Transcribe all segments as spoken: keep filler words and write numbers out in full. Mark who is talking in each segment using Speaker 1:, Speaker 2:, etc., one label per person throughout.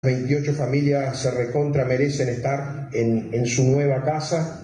Speaker 1: veintiocho familias se recontra merecen estar en, en su nueva casa.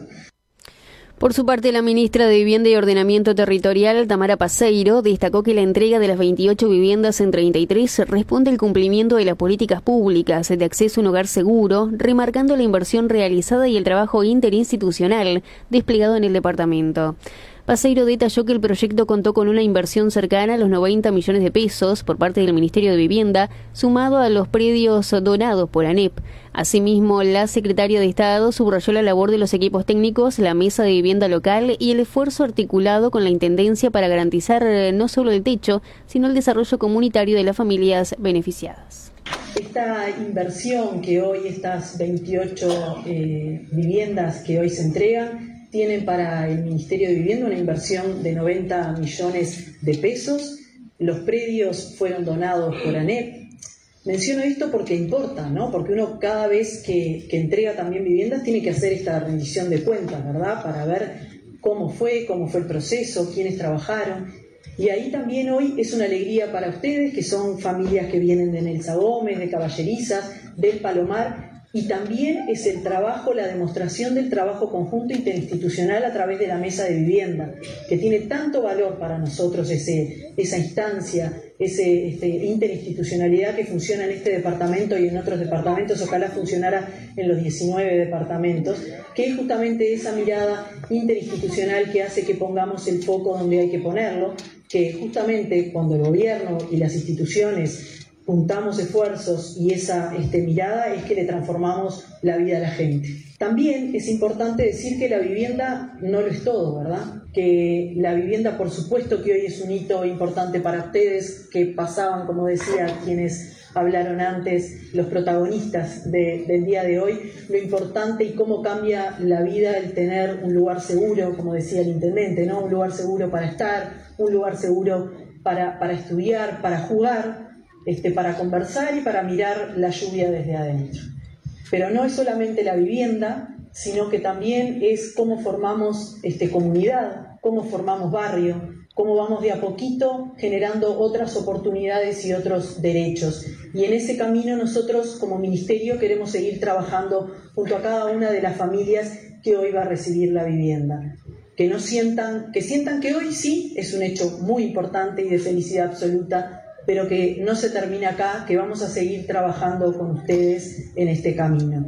Speaker 2: Por su parte, la ministra de Vivienda y Ordenamiento Territorial, Tamara Paseiro, destacó que la entrega de las veintiocho viviendas en treinta y tres responde al cumplimiento de las políticas públicas de acceso a un hogar seguro, remarcando la inversión realizada y el trabajo interinstitucional desplegado en el departamento. Paseiro detalló que el proyecto contó con una inversión cercana a los noventa millones de pesos por parte del Ministerio de Vivienda, sumado a los predios donados por ANEP. Asimismo, la secretaria de Estado subrayó la labor de los equipos técnicos, la mesa de vivienda local y el esfuerzo articulado con la Intendencia para garantizar no solo el techo, sino el desarrollo comunitario de las familias beneficiadas.
Speaker 3: Esta inversión que hoy, estas veintiocho eh, viviendas que hoy se entregan, tienen para el Ministerio de Vivienda una inversión de noventa millones de pesos. Los predios fueron donados por ANEP. Menciono esto porque importa, ¿no? Porque uno cada vez que, que entrega también viviendas tiene que hacer esta rendición de cuentas, ¿verdad? Para ver cómo fue, cómo fue el proceso, quiénes trabajaron. Y ahí también hoy es una alegría para ustedes, que son familias que vienen de Nelsa Gómez, de Caballerizas, del Palomar. Y también es el trabajo, la demostración del trabajo conjunto interinstitucional a través de la mesa de vivienda, que tiene tanto valor para nosotros ese, esa instancia, ese este, interinstitucionalidad que funciona en este departamento y en otros departamentos, ojalá funcionara en los diecinueve departamentos, que es justamente esa mirada interinstitucional que hace que pongamos el foco donde hay que ponerlo, que justamente cuando el gobierno y las instituciones juntamos esfuerzos y esa este, mirada es que le transformamos la vida a la gente. También es importante decir que la vivienda no lo es todo, ¿verdad? Que la vivienda, por supuesto que hoy es un hito importante para ustedes, que pasaban, como decía quienes hablaron antes, los protagonistas de, del día de hoy, lo importante y cómo cambia la vida el tener un lugar seguro, como decía el intendente, ¿no? Un lugar seguro para estar, un lugar seguro para, para estudiar, para jugar, Este, para conversar y para mirar la lluvia desde adentro. Pero no es solamente la vivienda, sino que también es cómo formamos este, comunidad, cómo formamos barrio, cómo vamos de a poquito generando otras oportunidades y otros derechos. Y en ese camino nosotros como ministerio queremos seguir trabajando junto a cada una de las familias que hoy va a recibir la vivienda. Que no sientan, que sientan que hoy sí es un hecho muy importante y de felicidad absoluta, pero que no se termina acá, que vamos a seguir trabajando con ustedes en este camino.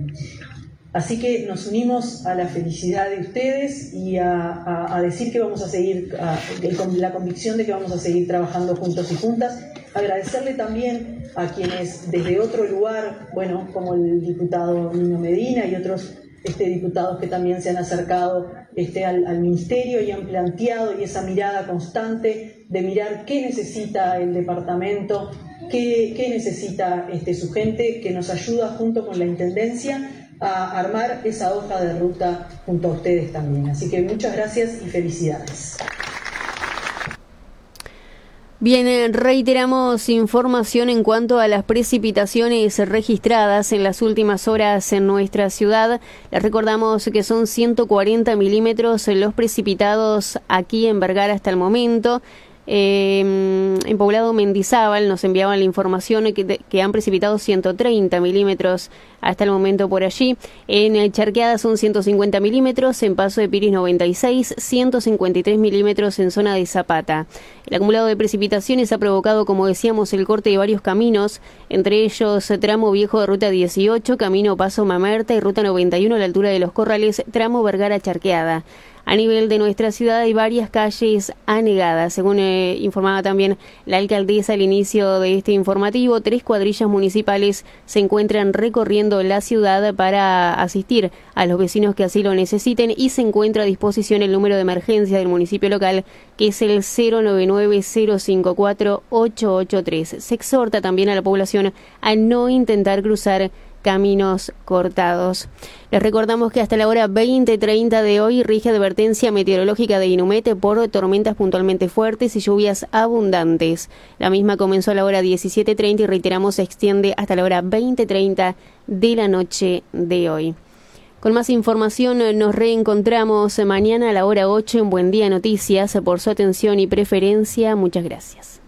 Speaker 3: Así que nos unimos a la felicidad de ustedes y a, a, a decir que vamos a seguir, a, con la convicción de que vamos a seguir trabajando juntos y juntas. Agradecerle también a quienes desde otro lugar, bueno, como el diputado Nino Medina y otros este, diputados que también se han acercado este, al, al ministerio y han planteado y esa mirada constante de mirar qué necesita el departamento, qué, qué necesita este, su gente, que nos ayuda junto con la Intendencia a armar esa hoja de ruta junto a ustedes también. Así que muchas gracias y felicidades.
Speaker 2: Bien, reiteramos información en cuanto a las precipitaciones registradas en las últimas horas en nuestra ciudad. Les recordamos que son ciento cuarenta milímetros los precipitados aquí en Vergara hasta el momento. Eh, en Poblado Mendizábal nos enviaban la información que, que han precipitado ciento treinta milímetros hasta el momento por allí. En Charqueada son ciento cincuenta milímetros, en Paso de Piris noventa y seis, ciento cincuenta y tres milímetros en zona de Zapata. El acumulado de precipitaciones ha provocado, como decíamos, el corte de varios caminos, entre ellos tramo viejo de ruta dieciocho, camino Paso Mamerta y ruta noventa y uno a la altura de Los Corrales, tramo Vergara Charqueada. A nivel de nuestra ciudad hay varias calles anegadas, según eh, informaba también la alcaldesa al inicio de este informativo. Tres cuadrillas municipales se encuentran recorriendo la ciudad para asistir a los vecinos que así lo necesiten y se encuentra a disposición el número de emergencia del municipio local, que es el cero nueve nueve cero cinco cuatro ocho ocho tres. Se exhorta también a la población a no intentar cruzar caminos cortados. Les recordamos que hasta la hora veinte treinta de hoy rige advertencia meteorológica de Inumete por tormentas puntualmente fuertes y lluvias abundantes. La misma comenzó a la hora diecisiete treinta y reiteramos se extiende hasta la hora veinte treinta de la noche de hoy. Con más información nos reencontramos mañana a la hora ocho en Buen Día Noticias. Por su atención y preferencia, muchas gracias.